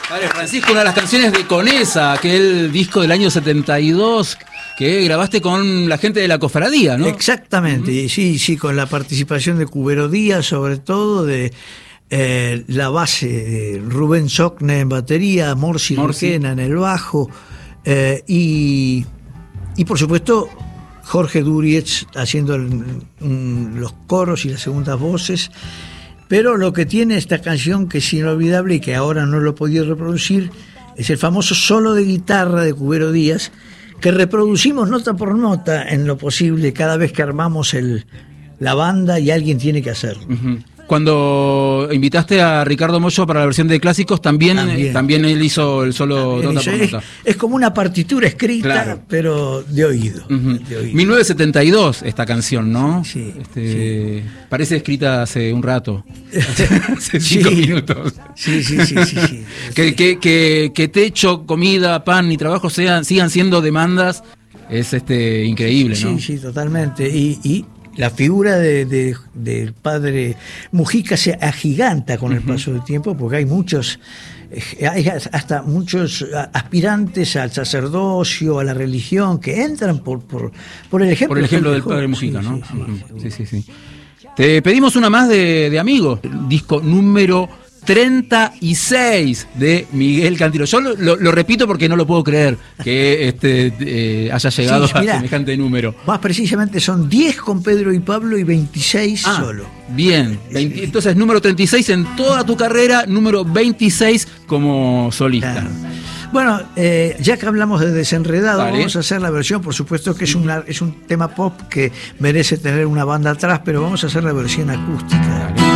Vale, Francisco, una de las canciones de Conesa, aquel disco del año 72 que grabaste con la gente de la cofradía, ¿no? Exactamente, sí, con la participación de Cubero Díaz, sobre todo, de la base de Rubén Socne en batería, Morsi Requena en el bajo, y por supuesto Jorge Durietz haciendo los coros y las segundas voces. Pero lo que tiene esta canción, que es inolvidable y que ahora no lo he podido reproducir, es el famoso solo de guitarra de Cubero Díaz, que reproducimos nota por nota en lo posible cada vez que armamos la banda y alguien tiene que hacerlo. Uh-huh. Cuando invitaste a Ricardo Mollo para la versión de clásicos, también él hizo el solo nota por nota. Es como una partitura escrita, claro, pero de oído, uh-huh, de oído. 1972 esta canción, ¿no? Sí, parece escrita hace un rato, hace 5 minutos. Sí. Que techo, comida, pan y trabajo sigan siendo demandas, es increíble, ¿no? Sí, totalmente. Y la figura del padre Mujica se agiganta con el paso del tiempo, porque hay hasta muchos aspirantes al sacerdocio, a la religión, que entran por el ejemplo. Por el ejemplo del padre Mujica, ¿no? Sí. Te pedimos una más de Amigo, disco número 36 de Miguel Cantilo. Yo lo repito porque no lo puedo creer que haya llegado a semejante número. Más precisamente son 10 con Pedro y Pablo y 26 solo. Bien, entonces número 36 en toda tu carrera, número 26 como solista. Claro. Bueno, ya que hablamos de Desenredado, vamos a hacer la versión, por supuesto que es un tema pop que merece tener una banda atrás, pero vamos a hacer la versión acústica.